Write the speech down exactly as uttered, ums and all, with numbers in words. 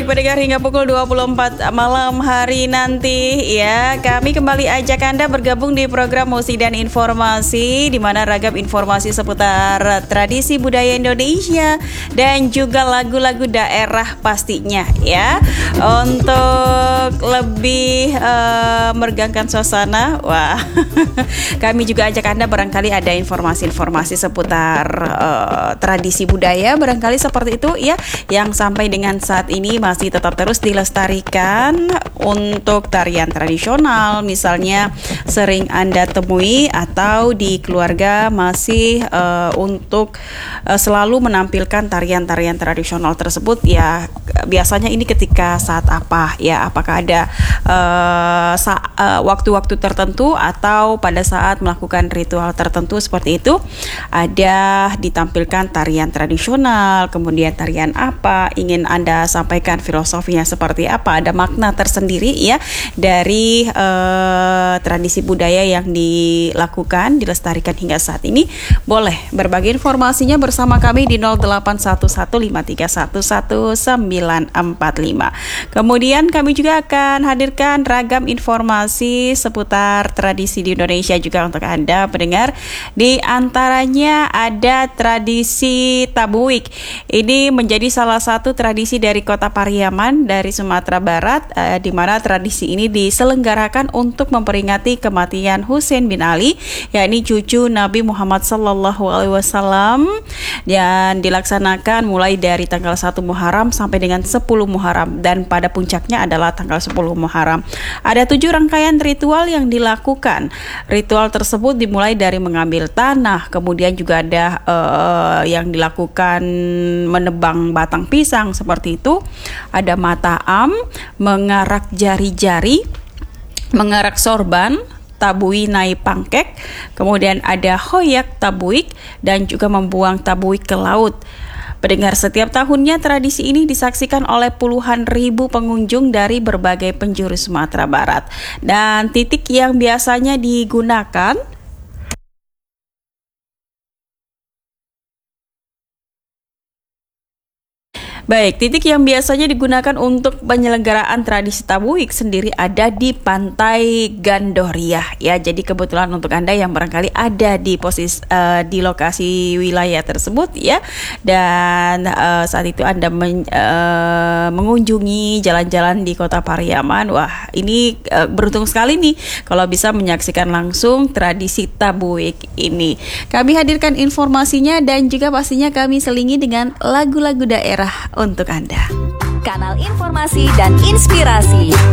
Baik pendengar, hingga pukul dua puluh empat malam hari nanti ya, kami kembali ajak Anda bergabung di program Musik dan Informasi, di mana ragam informasi seputar tradisi budaya Indonesia dan juga lagu-lagu daerah pastinya ya. Untuk lebih uh, meregangkan suasana, wah kami juga ajak Anda barangkali ada informasi-informasi seputar uh, tradisi budaya barangkali seperti itu ya, yang sampai dengan saat ini masih tetap terus dilestarikan. Untuk tarian tradisional misalnya sering Anda temui atau di keluarga masih uh, untuk uh, selalu menampilkan tarian-tarian tradisional tersebut ya. Biasanya ini ketika saat apa ya, apakah ada uh, sa- uh, waktu-waktu tertentu atau pada saat melakukan ritual tertentu seperti itu, ada ditampilkan tarian tradisional, kemudian tarian apa, ingin Anda sampaikan filosofinya seperti apa, ada makna tersendiri ya dari uh, tradisi budaya yang dilakukan, dilestarikan hingga saat ini. Boleh berbagi informasinya bersama kami di nol delapan satu satu lima tiga satu satu sembilan empat lima. Kemudian kami juga akan hadirkan ragam informasi seputar tradisi di Indonesia juga untuk Anda pendengar. Di antaranya ada tradisi Tabuik. Ini menjadi salah satu tradisi dari Kota Pariaman dari Sumatera Barat, eh, di mana tradisi ini diselenggarakan untuk memperingati kematian Husain bin Ali, yakni cucu Nabi Muhammad sallallahu alaihi wasallam, dan dilaksanakan mulai dari tanggal satu Muharram sampai dengan sepuluh Muharram, dan pada puncaknya adalah tanggal sepuluh Muharram. Ada tujuh rangkaian ritual yang dilakukan. Ritual tersebut dimulai dari mengambil tanah, kemudian juga ada uh, yang dilakukan menebang batang pisang seperti itu. Ada mataam, mengarak jari-jari, mengarak sorban, tabui nai pangkek, kemudian ada hoyak tabuik, dan juga membuang tabuik ke laut. Pendengar, setiap tahunnya tradisi ini disaksikan oleh puluhan ribu pengunjung dari berbagai penjuru Sumatera Barat. Dan titik yang biasanya digunakan Baik, titik yang biasanya digunakan untuk penyelenggaraan tradisi Tabuik sendiri ada di Pantai Gandoria ya. Jadi kebetulan untuk Anda yang barangkali ada di posisi uh, di lokasi wilayah tersebut ya, dan uh, saat itu Anda men, uh, mengunjungi jalan-jalan di Kota Pariaman, wah ini uh, beruntung sekali nih kalau bisa menyaksikan langsung tradisi Tabuik ini. Kami hadirkan informasinya dan juga pastinya kami selingi dengan lagu-lagu daerah untuk Anda. Kanal informasi dan inspirasi